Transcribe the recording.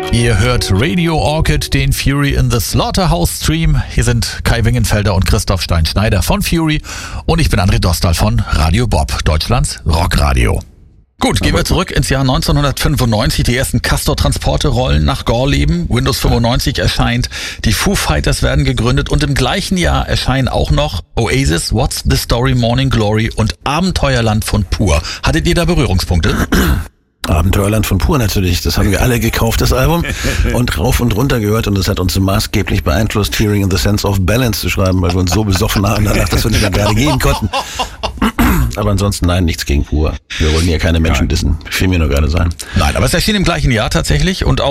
Ihr hört Radio Orchid, den Fury in the Slaughterhouse Stream. Hier sind Kai Wingenfelder und Christoph Stein-Schneider von Fury und ich bin André Dostal von Radio Bob, Deutschlands Rockradio. Gut, gehen wir zurück ins Jahr 1995. Die ersten Castor-Transporte rollen nach Gorleben. Windows 95 erscheint. Die Foo Fighters werden gegründet. Und im gleichen Jahr erscheinen auch noch Oasis, What's the Story, Morning Glory und Abenteuerland von Pur. Hattet ihr da Berührungspunkte? Abenteuerland von Pur natürlich, das haben wir alle gekauft, das Album, und rauf und runter gehört, und das hat uns maßgeblich beeinflusst, Hearing in the Sense of Balance zu schreiben, weil wir uns so besoffen haben danach, dass wir nicht mehr gerade gehen konnten. Aber ansonsten nein, nichts gegen Pur. Wir wollen hier keine Menschen dissen, fiel mir nur gerade sein. Nein, aber es erschien im gleichen Jahr tatsächlich und auch